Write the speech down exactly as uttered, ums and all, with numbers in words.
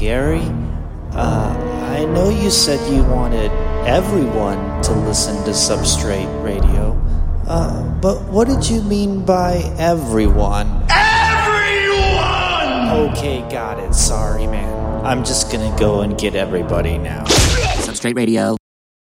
Gary. Uh, I know you said you wanted everyone to listen to Substrate Radio, uh, but what did you mean by everyone? Everyone! Okay, got it. Sorry, man. I'm just gonna go and get everybody now. Substrate Radio.